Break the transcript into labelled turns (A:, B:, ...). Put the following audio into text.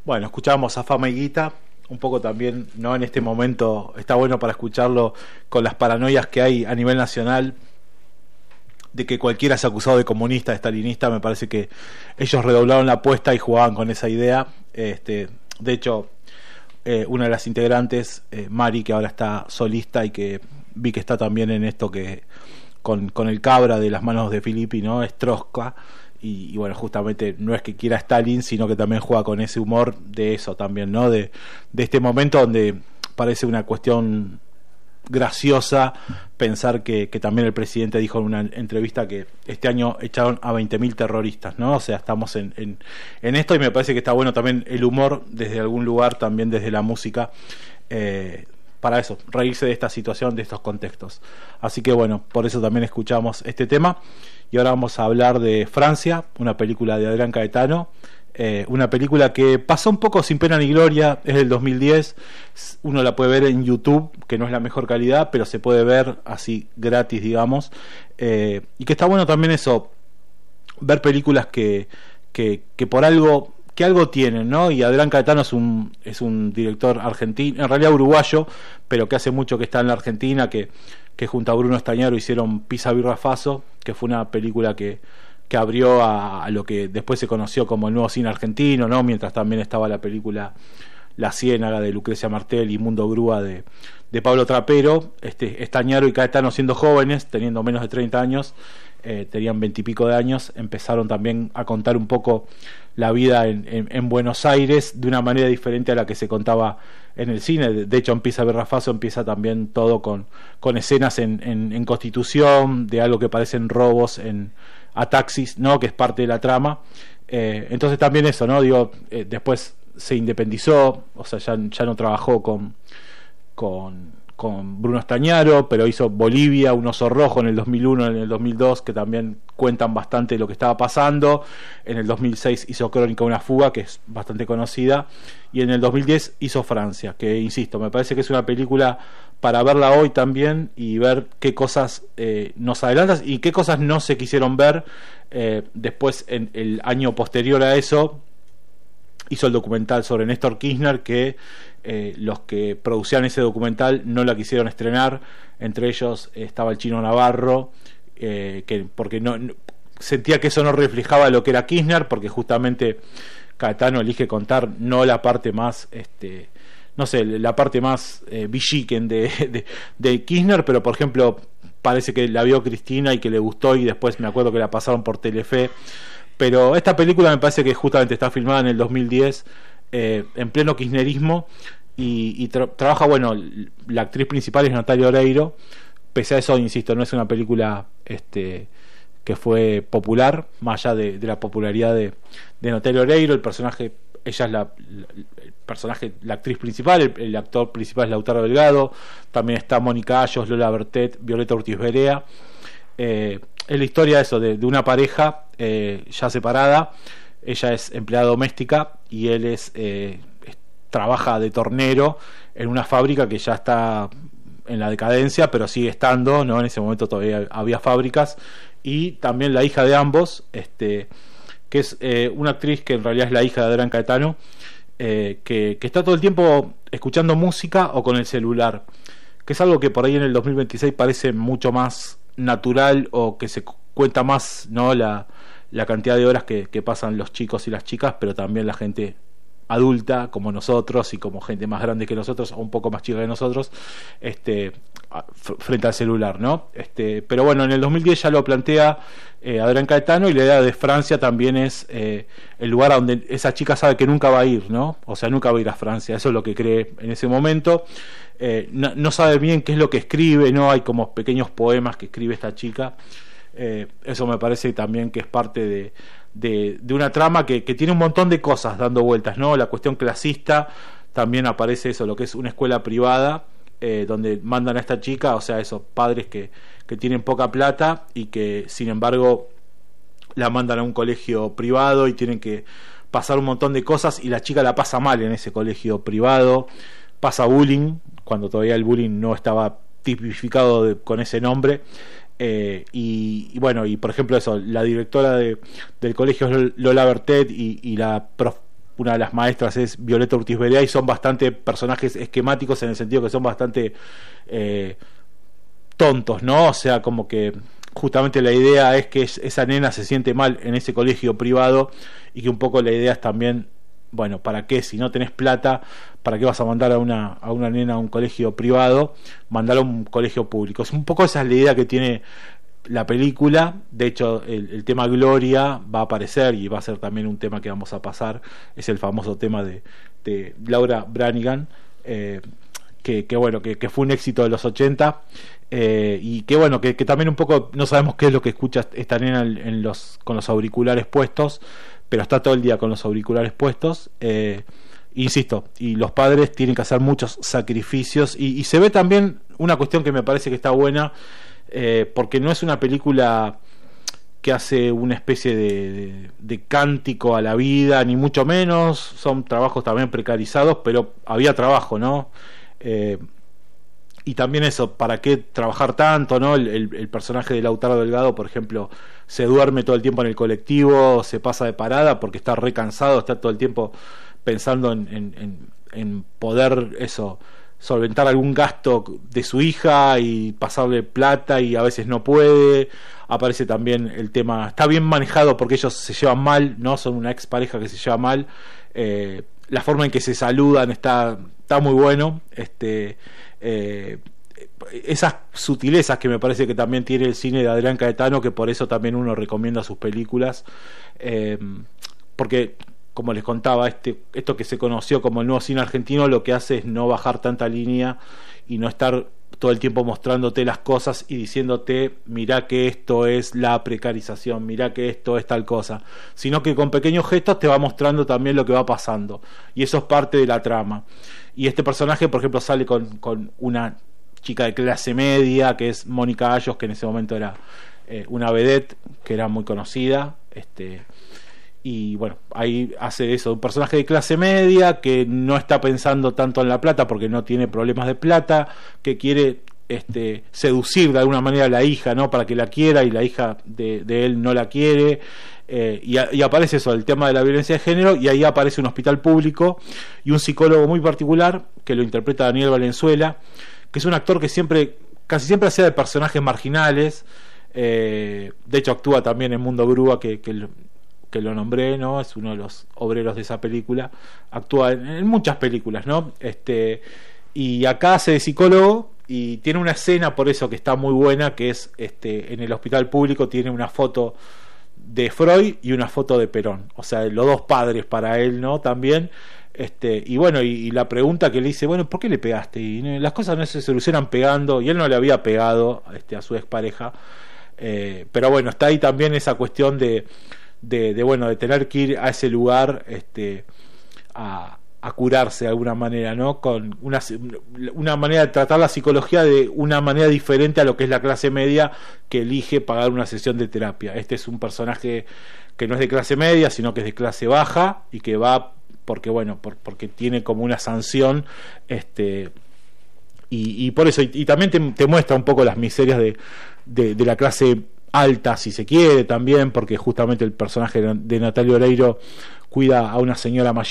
A: Bueno, escuchamos a Fama y Guita, un poco también, ¿no? En este momento está bueno para escucharlo con las paranoias que hay a nivel nacional de que cualquiera sea acusado de comunista, de stalinista. Me parece que ellos redoblaron la apuesta y jugaban con esa idea. De hecho, una de las integrantes, Mari, que ahora está solista y que vi que está también en esto que con el cabra de las manos de Filippi, ¿no? Es Trotsky. Y bueno, justamente no es que quiera Stalin, sino que también juega con ese humor de eso también, ¿no? De este momento donde parece una cuestión graciosa pensar que también el presidente dijo en una entrevista que este año echaron a 20.000 terroristas, ¿no? O sea, estamos en esto, y me parece que está bueno también el humor desde algún lugar, también desde la música, para eso, reírse de esta situación, de estos contextos. Así que bueno, por eso también escuchamos este tema. Y ahora vamos a hablar de Francia, una película de Adrián Caetano, una película que pasó un poco sin pena ni gloria, es del 2010, uno la puede ver en YouTube, que no es la mejor calidad, pero se puede ver así gratis, digamos, y que está bueno también eso, ver películas que por algo tienen, ¿no? Y Adrián Caetano es un director argentino, en realidad uruguayo, pero que hace mucho que está en la Argentina, que junto a Bruno Estañaro hicieron Pisa Birra Faso, que fue una película que abrió a lo que después se conoció como el nuevo cine argentino, ¿no? Mientras también estaba la película La Ciénaga de Lucrecia Martel y Mundo Grúa de Pablo Trapero. Estañaro y Caetano, siendo jóvenes, teniendo menos de 30 años, tenían 20 y pico de años, empezaron también a contar un poco la vida en Buenos Aires de una manera diferente a la que se contaba en el cine. De hecho, en Pisa Birra Faso empieza también todo con escenas en Constitución, de algo que parecen robos a taxis, ¿no? Que es parte de la trama. Entonces también eso, ¿no? Digo, después se independizó, o sea, ya no trabajó con Bruno Estañaro, pero hizo Bolivia, Un oso rojo en el 2001, en el 2002, que también cuentan bastante lo que estaba pasando. En el 2006 hizo Crónica de una fuga, que es bastante conocida, y en el 2010 hizo Francia, que insisto, me parece que es una película para verla hoy también y ver qué cosas nos adelantan y qué cosas no se quisieron ver. Después, en el año posterior a eso, hizo el documental sobre Néstor Kirchner, que los que producían ese documental no la quisieron estrenar. Entre ellos estaba el Chino Navarro, porque no sentía que eso no reflejaba lo que era Kirchner, porque justamente Caetano elige contar no la parte más no sé, la parte más villiquen de Kirchner, pero por ejemplo parece que la vio Cristina y que le gustó, y después me acuerdo que la pasaron por Telefe. Pero esta película me parece que justamente está filmada en el 2010, en pleno kirchnerismo, y trabaja, bueno, la actriz principal es Natalia Oreiro. Pese a eso, insisto, no es una película que fue popular, más allá de la popularidad de Natalia Oreiro. El personaje, ella es el personaje, la actriz principal, el actor principal es Lautaro Delgado, también está Mónica Ayos, Lola Bertet, Violeta Urtiz Berea. Es la historia de una pareja ya separada. Ella es empleada doméstica y él trabaja de tornero en una fábrica que ya está en la decadencia, pero sigue estando, ¿no? En ese momento todavía había fábricas. Y también la hija de ambos, que es una actriz que en realidad es la hija de Adrián Caetano, que está todo el tiempo escuchando música o con el celular, que es algo que por ahí en el 2026 parece mucho más natural, o que se cuenta más, ¿no? La cantidad de horas que pasan los chicos y las chicas, pero también la gente adulta como nosotros y como gente más grande que nosotros o un poco más chica que nosotros, frente al celular, ¿no? Pero bueno, en el 2010 ya lo plantea Adrián Caetano, y la idea de Francia también es el lugar a donde esa chica sabe que nunca va a ir, ¿no? O sea, nunca va a ir a Francia, eso es lo que cree en ese momento. No sabe bien qué es lo que escribe, ¿no? Hay como pequeños poemas que escribe esta chica. Eso me parece también que es parte de una trama que tiene un montón de cosas dando vueltas, ¿no? La cuestión clasista, también aparece eso, lo que es una escuela privada, donde mandan a esta chica, o sea, esos padres que tienen poca plata y que sin embargo la mandan a un colegio privado y tienen que pasar un montón de cosas, y la chica la pasa mal en ese colegio privado, pasa bullying, cuando todavía el bullying no estaba tipificado con ese nombre. Y bueno, y por ejemplo eso, la directora del colegio es Lola Bertet, y la una de las maestras es Violeta Urtiz Berea, y son bastante personajes esquemáticos en el sentido que son bastante tontos, ¿no? O sea, como que justamente la idea es que esa nena se siente mal en ese colegio privado, y que un poco la idea es también, bueno, ¿para qué? Si no tenés plata, ¿para qué vas a mandar a una nena a un colegio privado? Mandar a un colegio público. Es un poco esa es la idea que tiene la película. De hecho, el tema Gloria va a aparecer, y va a ser también un tema que vamos a pasar. Es el famoso tema de Laura Branigan, que bueno, que fue un éxito de los 80, y que bueno, que también un poco no sabemos qué es lo que escucha esta nena con los auriculares puestos, pero está todo el día con los auriculares puestos. Insisto, y los padres tienen que hacer muchos sacrificios, y se ve también una cuestión que me parece que está buena, porque no es una película que hace una especie de cántico a la vida, ni mucho menos. Son trabajos también precarizados, pero había trabajo, ¿no? Y también eso, ¿para qué trabajar tanto, no? El personaje de Lautaro Delgado, por ejemplo, se duerme todo el tiempo en el colectivo, se pasa de parada porque está re cansado, está todo el tiempo pensando en poder eso, solventar algún gasto de su hija y pasarle plata, y a veces no puede. Aparece también el tema, está bien manejado porque ellos se llevan mal, ¿no? Son una ex pareja que se lleva mal. La forma en que se saludan está muy bueno. Esas sutilezas que me parece que también tiene el cine de Adrián Caetano, que por eso también uno recomienda sus películas, porque como les contaba, esto que se conoció como el nuevo cine argentino, lo que hace es no bajar tanta línea y no estar todo el tiempo mostrándote las cosas y diciéndote, mirá que esto es la precarización, mirá que esto es tal cosa, sino que con pequeños gestos te va mostrando también lo que va pasando, y eso es parte de la trama. Y este personaje, por ejemplo, sale con una chica de clase media, que es Mónica Ayos, que en ese momento era una vedette, que era muy conocida, y bueno, ahí hace eso, un personaje de clase media que no está pensando tanto en la plata porque no tiene problemas de plata, que quiere seducir de alguna manera a la hija, ¿no? Para que la quiera, y la hija de él no la quiere. Y aparece eso, el tema de la violencia de género, y ahí aparece un hospital público y un psicólogo muy particular que lo interpreta Daniel Valenzuela, que es un actor que casi siempre hacía de personajes marginales. De hecho actúa también en Mundo Grúa, que lo nombré, ¿no? Es uno de los obreros de esa película. Actúa en muchas películas, ¿no? Y acá hace de psicólogo, y tiene una escena, por eso que está muy buena, que es en el hospital público tiene una foto de Freud y una foto de Perón, o sea, los dos padres para él, ¿no? También. Y bueno, y la pregunta que le dice, bueno, ¿por qué le pegaste? Y las cosas no se solucionan pegando, y él no le había pegado a su expareja. Pero bueno, está ahí también esa cuestión de bueno, de tener que ir a ese lugar a curarse de alguna manera, ¿no? Con una manera de tratar la psicología de una manera diferente a lo que es la clase media, que elige pagar una sesión de terapia. Este es un personaje que no es de clase media, sino que es de clase baja, y que va porque bueno, porque tiene como una sanción, y por eso, y también te muestra un poco las miserias de la clase alta, si se quiere, también, porque justamente el personaje de Natalia Oreiro cuida a una señora mayor